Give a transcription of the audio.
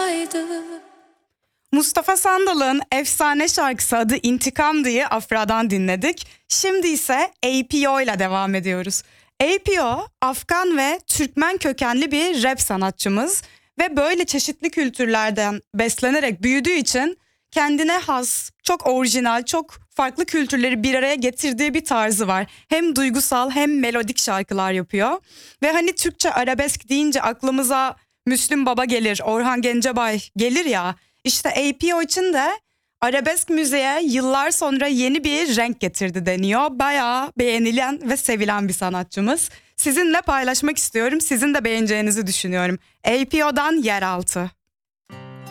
olsaydı. Mustafa Sandal'ın efsane şarkısı adı İntikamdı'yı Afra'dan dinledik. Şimdi ise APO ile devam ediyoruz. APO, Afgan ve Türkmen kökenli bir rap sanatçımız ve böyle çeşitli kültürlerden beslenerek büyüdüğü için kendine has, çok orijinal, çok farklı kültürleri bir araya getirdiği bir tarzı var. Hem duygusal hem melodik şarkılar yapıyor. Ve hani Türkçe arabesk deyince aklımıza Müslüm Baba gelir, Orhan Gencebay gelir ya. İşte APO için de arabesk müziğe yıllar sonra yeni bir renk getirdi deniyor. Bayağı beğenilen ve sevilen bir sanatçımız. Sizinle paylaşmak istiyorum. Sizin de beğeneceğinizi düşünüyorum. APO'dan Yeraltı.